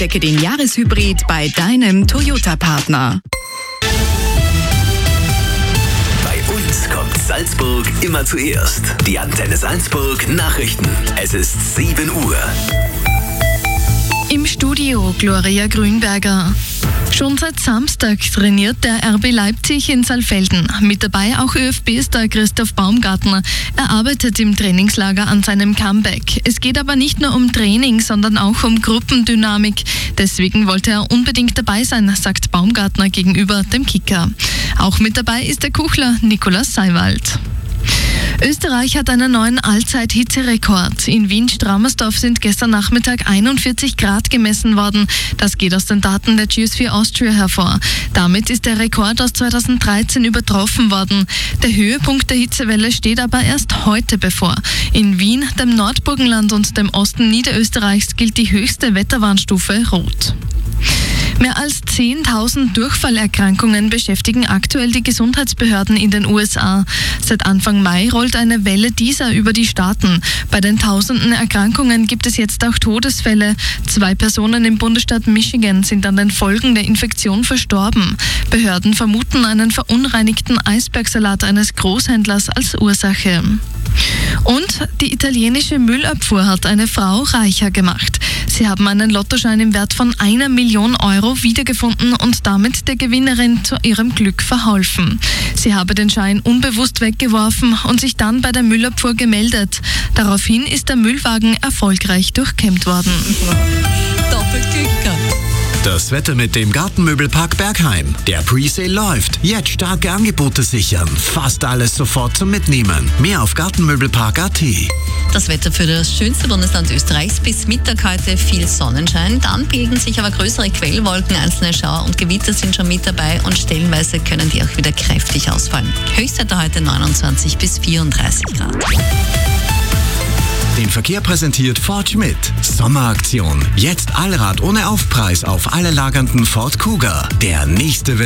Entdecke den Jahreshybrid bei deinem Toyota-Partner. Bei uns kommt Salzburg immer zuerst. Die Antenne Salzburg Nachrichten. Es ist 7 Uhr. Im Studio Gloria Grünberger. Schon seit Samstag trainiert der RB Leipzig in Saalfelden. Mit dabei auch ÖFB-Star Christoph Baumgartner. Er arbeitet im Trainingslager an seinem Comeback. Es geht aber nicht nur um Training, sondern auch um Gruppendynamik. Deswegen wollte er unbedingt dabei sein, sagt Baumgartner gegenüber dem Kicker. Auch mit dabei ist der Kuchler Nikolaus Seiwald. Österreich hat einen neuen Allzeit-Hitzerekord. In Wien-Stramersdorf sind gestern Nachmittag 41 Grad gemessen worden. Das geht aus den Daten der Geosphere Austria hervor. Damit ist der Rekord aus 2013 übertroffen worden. Der Höhepunkt der Hitzewelle steht aber erst heute bevor. In Wien, dem Nordburgenland und dem Osten Niederösterreichs gilt die höchste Wetterwarnstufe Rot. Mehr als 10.000 Durchfallerkrankungen beschäftigen aktuell die Gesundheitsbehörden in den USA. Seit Anfang Mai rollt eine Welle dieser über die Staaten. Bei den tausenden Erkrankungen gibt es jetzt auch Todesfälle. 2 Personen im Bundesstaat Michigan sind an den Folgen der Infektion verstorben. Behörden vermuten einen verunreinigten Eisbergsalat eines Großhändlers als Ursache. Und die italienische Müllabfuhr hat eine Frau reicher gemacht. Sie haben einen Lottoschein im Wert von 1 Million Euro wiedergefunden und damit der Gewinnerin zu ihrem Glück verholfen. Sie habe den Schein unbewusst weggeworfen und sich dann bei der Müllabfuhr gemeldet. Daraufhin ist der Müllwagen erfolgreich durchkämmt worden. Doppelglück. Das Wetter mit dem Gartenmöbelpark Bergheim. Der Presale läuft. Jetzt starke Angebote sichern. Fast alles sofort zum Mitnehmen. Mehr auf gartenmöbelpark.at. Das Wetter für das schönste Bundesland Österreichs. Bis Mittag heute viel Sonnenschein. Dann bilden sich aber größere Quellwolken. Einzelne Schauer und Gewitter sind schon mit dabei und stellenweise können die auch wieder kräftig ausfallen. Höchstwerte heute 29 bis 34 Grad. Den Verkehr präsentiert Ford Schmidt. Sommeraktion. Jetzt Allrad ohne Aufpreis auf alle lagernden Ford Kuga. Der nächste